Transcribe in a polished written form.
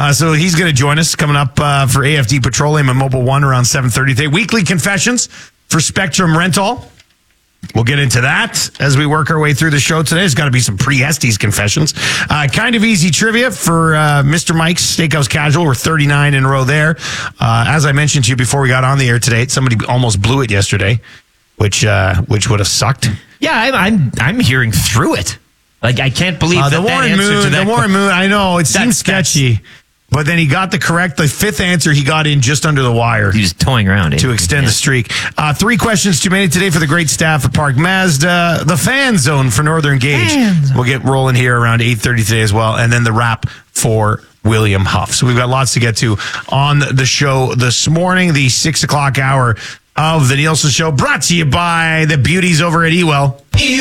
So he's going to join us coming up for AFD Petroleum and Mobile One around 7:30 today. Weekly confessions for Spectrum Rental. We'll get into that as we work our way through the show today. There's got to be some pre-Estes confessions. Kind of easy trivia for Mr. Mike's Steakhouse Casual. We're 39 in a row there. As I mentioned to you before we got on the air today, somebody almost blew it yesterday, which would have sucked. Yeah, I'm hearing through it. Like, I can't believe that answer to that. The Warren Moon, I know, it seems sketchy. But then he got the fifth answer he got in just under the wire. He was toying around to extend the streak. 3 questions too many today for the great staff at Park Mazda. The fan zone for Northern Gauge. We'll get rolling here around 8:30 today as well. And then the wrap for William Huff. So we've got lots to get to on the show this morning. The 6 o'clock hour of the Nielsen Show, brought to you by the beauties over at Ewell.